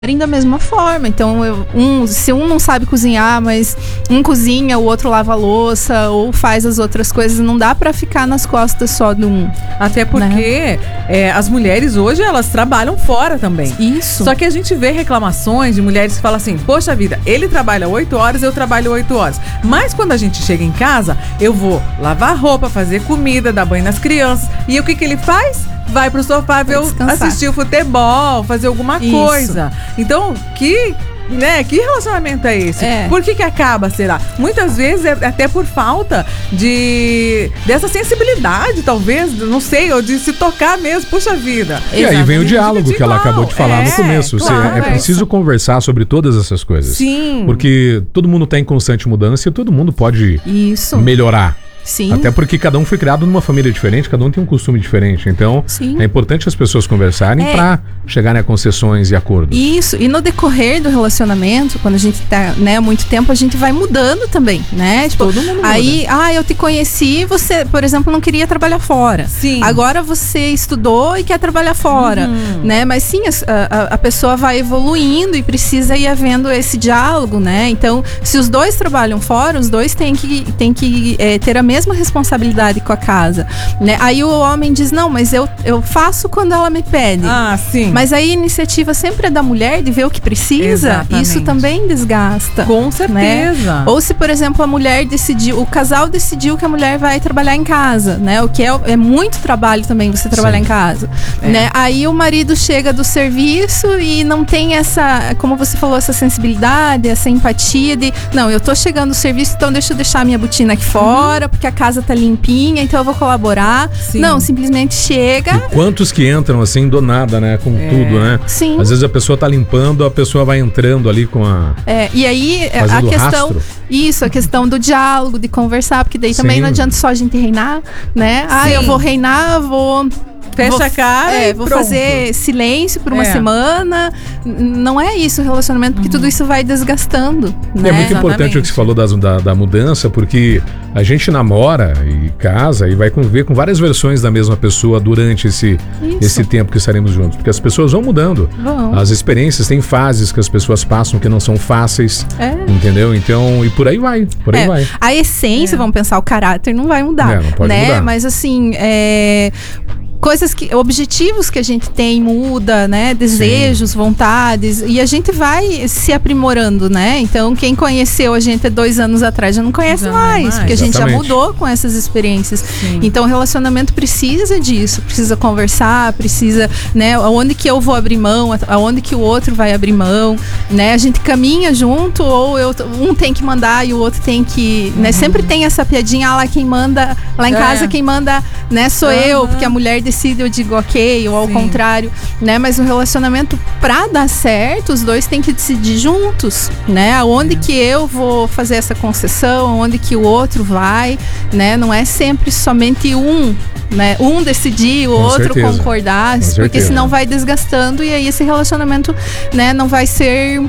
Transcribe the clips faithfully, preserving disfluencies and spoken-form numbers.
da mesma forma. Então, eu, um, se um não sabe cozinhar, mas um cozinha, o outro lava a louça ou faz as outras coisas, não dá pra ficar nas costas só de um. Até porque né? é, as mulheres hoje, elas trabalham fora também. Isso. Só que a gente vê reclamações de mulheres que falam assim, poxa vida, ele trabalha oito horas, eu trabalho oito horas. Mas quando a gente chega em casa, eu vou lavar roupa, fazer comida, dar banho nas crianças. E o que que ele faz? Vai pro sofá ver, assistir o futebol, fazer alguma Isso. coisa. Então, que, né, que relacionamento é esse? É. Por que que acaba, será? Muitas vezes é até por falta de dessa sensibilidade, talvez, não sei, ou de se tocar mesmo, puxa vida. E aí vem o diálogo que ela acabou de falar é, no começo. Claro, Você, é preciso conversar sobre todas essas coisas. Sim. Porque todo mundo está em constante mudança e todo mundo pode Isso. melhorar. Sim. Até porque cada um foi criado numa família diferente, cada um tem um costume diferente. Então, Sim. é importante as pessoas conversarem é. para chegarem a concessões e acordos. Isso. E no decorrer do relacionamento, quando a gente tá, né, há muito tempo, a gente vai mudando também, né? Tipo, todo mundo muda. Aí, ah, eu te conheci, você, por exemplo, não queria trabalhar fora. Sim. Agora você estudou e quer trabalhar fora, uhum. né? Mas sim, a, a, a pessoa vai evoluindo e precisa ir havendo esse diálogo, né? Então, se os dois trabalham fora, os dois têm que, têm que é, ter a mesma responsabilidade com a casa, né? Aí o homem diz, não, mas eu, eu faço quando ela me pede. Ah, sim. Mas aí a iniciativa sempre é da mulher de ver o que precisa. Exatamente. Isso também desgasta. Com certeza. Né? Ou se, por exemplo, a mulher decidiu, o casal decidiu que a mulher vai trabalhar em casa, né? O que é, é muito trabalho também você trabalhar sim. em casa. É. Né? Aí o marido chega do serviço e não tem essa, como você falou, essa sensibilidade, essa empatia de, não, eu tô chegando do serviço, então deixa eu deixar minha botina aqui fora, uhum. porque a casa tá limpinha, então eu vou colaborar. Sim. Não, simplesmente chega. E quantos que entram assim do nada, né? Com é. tudo, né? Sim. Às vezes a pessoa tá limpando, a pessoa vai entrando ali com a... É, e aí a questão... rastro. Isso, a questão do diálogo, de conversar, porque daí Sim. também não adianta só a gente reinar, né? Ah, Sim. eu vou reinar, vou... Fecha vou, a cara é, e vou pronto. fazer silêncio por uma é. semana. Não é isso o relacionamento, porque uhum. tudo isso vai desgastando. Né? É muito Exatamente. importante o que você falou das, da, da mudança, porque a gente namora e casa e vai conviver com várias versões da mesma pessoa durante esse, esse tempo que estaremos juntos. Porque as pessoas vão mudando. Vão. As experiências, tem fases que as pessoas passam que não são fáceis. É. Entendeu? Então, e por aí vai. Por aí é. vai. A essência, é. vamos pensar, o caráter não vai mudar. É, não pode né? mudar. Mas assim, é... coisas que, objetivos que a gente tem muda, né? Desejos, Sim. vontades, e a gente vai se aprimorando, né? Então, quem conheceu a gente há dois anos atrás já não conhece já mais, mais, porque a gente Exatamente. já mudou com essas experiências. Sim. Então, o relacionamento precisa disso, precisa conversar, precisa, né? Aonde que eu vou abrir mão, aonde que o outro vai abrir mão, né? A gente caminha junto, ou eu, um tem que mandar e o outro tem que, né? Uhum. Sempre tem essa piadinha, ah, lá quem manda, lá em é. casa quem manda, né? Sou uhum. eu, porque a mulher decide, eu digo ok, ou ao Sim. contrário, né? Mas o relacionamento, pra dar certo, os dois têm que decidir juntos, né? Aonde é. que eu vou fazer essa concessão, aonde que o outro vai, né? Não é sempre somente um, né? Um decidir, o Com outro certeza. concordar, Com porque certeza. senão vai desgastando e aí esse relacionamento, né, não vai ser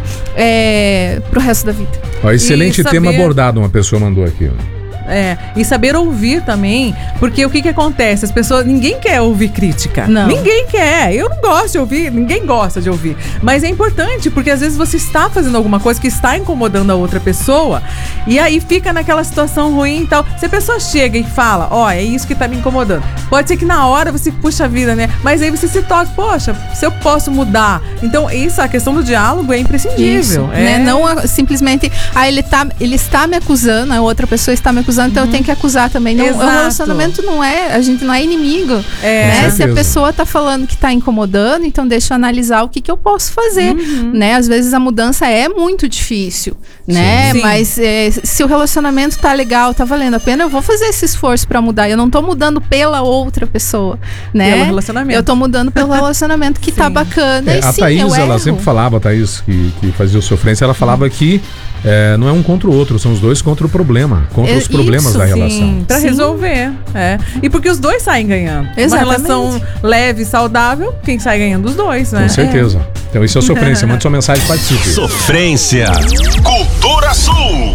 é, pro resto da vida. Ó, excelente saber... tema abordado, uma pessoa mandou aqui, ó. É, e saber ouvir também, porque o que que acontece? As pessoas, ninguém quer ouvir crítica. Não. Ninguém quer. Eu não gosto de ouvir, ninguém gosta de ouvir. Mas é importante, porque às vezes você está fazendo alguma coisa que está incomodando a outra pessoa, e aí fica naquela situação ruim e tal. Se a pessoa chega e fala, ó, oh, é isso que tá me incomodando. Pode ser que na hora você puxa a vida, né? Mas aí você se toca, poxa, se eu posso mudar. Então, isso, a questão do diálogo é imprescindível. Isso, é. né? Não simplesmente, ah, ele, tá, ele está me acusando, a outra pessoa está me acusando, então uhum. eu tenho que acusar também. Não, o relacionamento não é, a gente não é inimigo. É, né? Se a pessoa tá falando que tá incomodando, então deixa eu analisar o que, que eu posso fazer. Uhum. Né? Às vezes a mudança é muito difícil, né? Sim. Mas é, se o relacionamento tá legal, tá valendo a pena, eu vou fazer esse esforço pra mudar. Eu não tô mudando pela outra pessoa, né? Pelo relacionamento. Eu tô mudando pelo relacionamento que tá bacana. É, e a sim, Thaís, eu ela erro. sempre falava, a Thaís, que, que fazia o Sofrência, ela falava que é, não é um contra o outro, são os dois contra o problema, contra é, os problemas isso, da relação. Sim, pra Sim. resolver. É. E porque os dois saem ganhando. Exatamente. Uma relação leve e saudável, quem sai ganhando os dois, né? Com certeza. É. Então isso é o Sofrência. Mande sua mensagem e participe. Sofrência. Cultura Sul.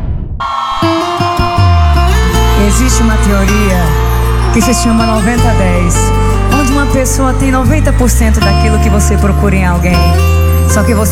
Existe uma teoria que se chama noventa a dez, onde uma pessoa tem noventa por cento daquilo que você procura em alguém. Só que você